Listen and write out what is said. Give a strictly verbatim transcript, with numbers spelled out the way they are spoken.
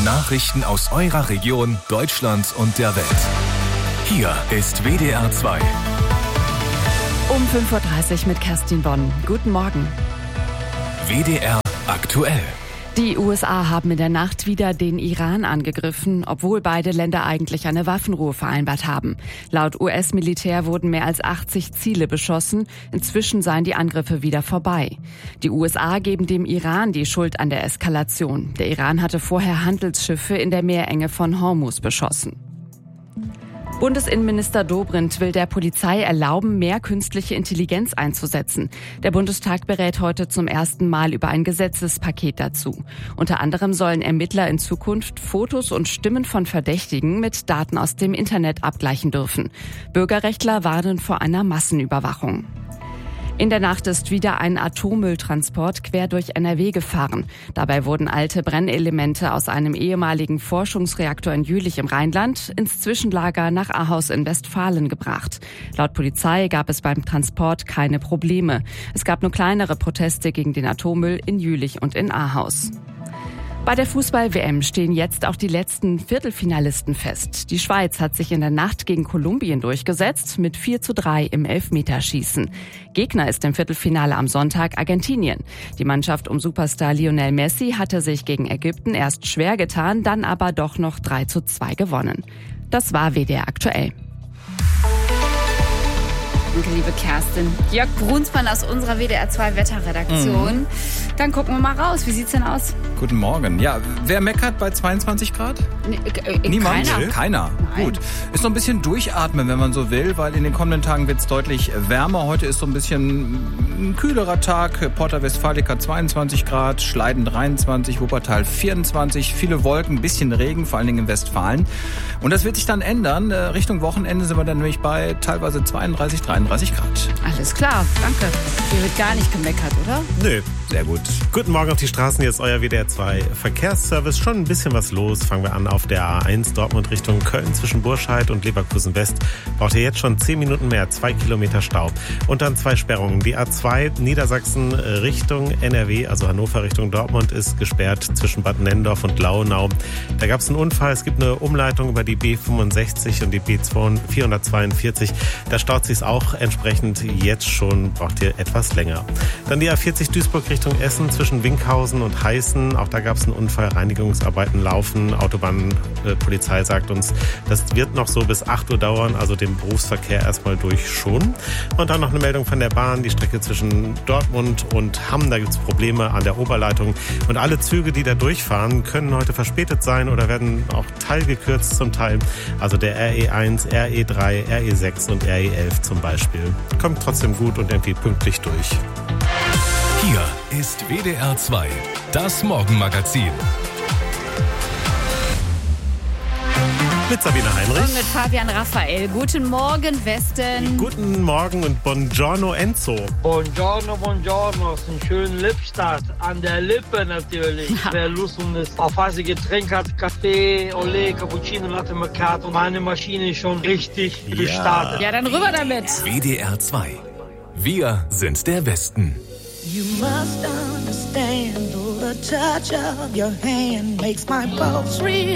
Nachrichten aus eurer Region, Deutschland und der Welt. Hier ist W D R zwei. Um fünf Uhr dreißig mit Kerstin Bonn. Guten Morgen. W D R aktuell. Die U S A haben in der Nacht wieder den Iran angegriffen, obwohl beide Länder eigentlich eine Waffenruhe vereinbart haben. Laut U S-Militär wurden mehr als achtzig Ziele beschossen. Inzwischen seien die Angriffe wieder vorbei. Die U S A geben dem Iran die Schuld an der Eskalation. Der Iran hatte vorher Handelsschiffe in der Meerenge von Hormuz beschossen. Bundesinnenminister Dobrindt will der Polizei erlauben, mehr künstliche Intelligenz einzusetzen. Der Bundestag berät heute zum ersten Mal über ein Gesetzespaket dazu. Unter anderem sollen Ermittler in Zukunft Fotos und Stimmen von Verdächtigen mit Daten aus dem Internet abgleichen dürfen. Bürgerrechtler warnen vor einer Massenüberwachung. In der Nacht ist wieder ein Atommülltransport quer durch N R W gefahren. Dabei wurden alte Brennelemente aus einem ehemaligen Forschungsreaktor in Jülich im Rheinland ins Zwischenlager nach Ahaus in Westfalen gebracht. Laut Polizei gab es beim Transport keine Probleme. Es gab nur kleinere Proteste gegen den Atommüll in Jülich und in Ahaus. Bei der Fußball-W M stehen jetzt auch die letzten Viertelfinalisten fest. Die Schweiz hat sich in der Nacht gegen Kolumbien durchgesetzt mit vier zu drei im Elfmeterschießen. Gegner ist im Viertelfinale am Sonntag Argentinien. Die Mannschaft um Superstar Lionel Messi hatte sich gegen Ägypten erst schwer getan, dann aber doch noch drei zu zwei gewonnen. Das war W D R aktuell. Danke, liebe Kerstin. Jörg Brunsmann aus unserer W D R zwei Wetterredaktion. Mhm. Dann gucken wir mal raus. Wie sieht's denn aus? Guten Morgen. Ja, wer meckert bei zweiundzwanzig Grad? Nee, äh, Niemand? Keiner. Keiner. Gut. Ist noch ein bisschen durchatmen, wenn man so will, weil in den kommenden Tagen wird es deutlich wärmer. Heute ist so ein bisschen ein kühlerer Tag. Porta Westfalica zweiundzwanzig Grad, Schleiden dreiundzwanzig, Wuppertal vierundzwanzig, viele Wolken, ein bisschen Regen, vor allen Dingen in Westfalen. Und das wird sich dann ändern. Richtung Wochenende sind wir dann nämlich bei teilweise zweiunddreißig, dreiunddreißig Grad. Alles klar, danke. Hier wird gar nicht gemeckert, oder? Nö. Sehr gut. Guten Morgen auf die Straßen, hier ist euer W D R zwei Verkehrsservice. Schon ein bisschen was los. Fangen wir an auf der A eins Dortmund Richtung Köln zwischen Burscheid und Leverkusen West. Braucht ihr jetzt schon zehn Minuten mehr, zwei Kilometer Stau. Und dann zwei Sperrungen. Die A zwei Niedersachsen Richtung N R W, also Hannover Richtung Dortmund, ist gesperrt zwischen Bad Nennendorf und Launau. Da gab es einen Unfall. Es gibt eine Umleitung über die B fünfundsechzig und die B vierhundertzweiundvierzig. Da staut sich auch entsprechend jetzt schon, braucht ihr etwas länger. Dann die A vierzig Duisburg Richtung Essen zwischen Winkhausen und Heißen. Auch da gab es einen Unfall, Reinigungsarbeiten laufen. Autobahnpolizei äh, sagt uns, das wird noch so bis acht Uhr dauern, also den Berufsverkehr erstmal durch schon. Und dann noch eine Meldung von der Bahn, die Strecke zwischen Dortmund und Hamm, da gibt es Probleme an der Oberleitung. Und alle Züge, die da durchfahren, können heute verspätet sein oder werden auch teilgekürzt zum Teil. Also der R E eins, R E drei, R E sechs und R E elf zum Beispiel. Kommt trotzdem gut und irgendwie pünktlich durch. Hier ist W D R zwei, das Morgenmagazin. Mit Sabine Heinrich. Und mit Fabian Raphael. Guten Morgen, Westen. Guten Morgen und Buongiorno Enzo. Buongiorno, buongiorno. Ist ein schöner Lipstart. An der Lippe natürlich. Ja. Wer Lust um das aufheiße Getränk hat, Kaffee, Olé, Cappuccino, Latte Macchiato. Meine Maschine ist schon richtig ja. gestartet. Ja, dann rüber damit. W D R zwei. Wir sind der Westen. You must understand, the touch of your hand makes my pulse real.